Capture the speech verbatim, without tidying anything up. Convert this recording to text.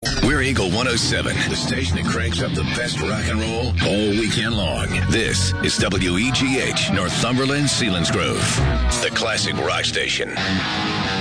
We're Eagle one oh seven, the station that cranks up the best rock and roll all weekend long. This is W E G H, Northumberland, Selinsgrove, the classic rock station.